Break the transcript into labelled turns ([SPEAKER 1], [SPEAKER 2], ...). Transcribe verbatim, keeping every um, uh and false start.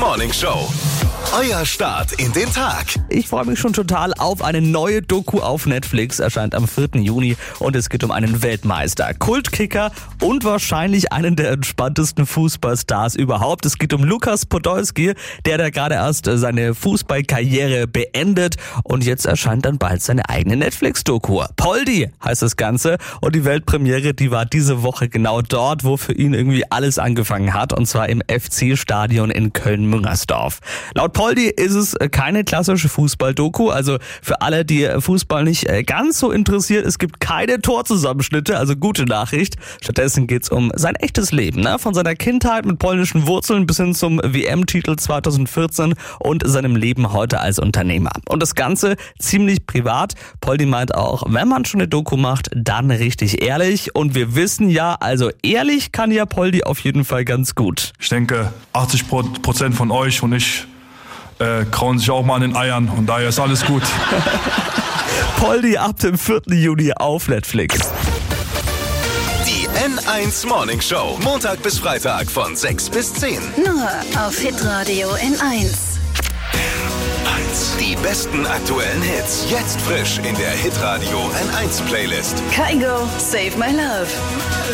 [SPEAKER 1] Morning Show. Euer Start in den Tag.
[SPEAKER 2] Ich freue mich schon total auf eine neue Doku auf Netflix. Erscheint am vierten Juni und es geht um einen Weltmeister, Kultkicker und wahrscheinlich einen der entspanntesten Fußballstars überhaupt. Es geht um Lukas Podolski, der da gerade erst seine Fußballkarriere beendet und jetzt erscheint dann bald seine eigene Netflix-Doku. Poldi heißt das Ganze und die Weltpremiere, die war diese Woche genau dort, wo für ihn irgendwie alles angefangen hat, und zwar im F C-Stadion in Köln-Müngersdorf. Laut Poldi ist es keine klassische Fußball-Doku, also für alle, die Fußball nicht ganz so interessiert, es gibt keine Torzusammenschnitte, also gute Nachricht. Stattdessen geht's um sein echtes Leben, ne? Von seiner Kindheit mit polnischen Wurzeln bis hin zum W M-Titel zweitausendvierzehn und seinem Leben heute als Unternehmer. Und das Ganze ziemlich privat. Poldi meint auch, wenn man schon eine Doku macht, dann richtig ehrlich. Und wir wissen ja, also ehrlich kann ja Poldi auf jeden Fall ganz gut.
[SPEAKER 3] Ich denke, achtzig Prozent von euch und ich äh, krauen sich auch mal an den Eiern und daher ist alles gut.
[SPEAKER 2] Poldi ab dem vierten Juni auf Netflix.
[SPEAKER 1] Die N eins Morning Show. Montag bis Freitag von sechs bis zehn.
[SPEAKER 4] Nur auf Hitradio N eins.
[SPEAKER 1] Die besten aktuellen Hits. Jetzt frisch in der Hitradio N eins Playlist.
[SPEAKER 4] Kygo, Save My Love.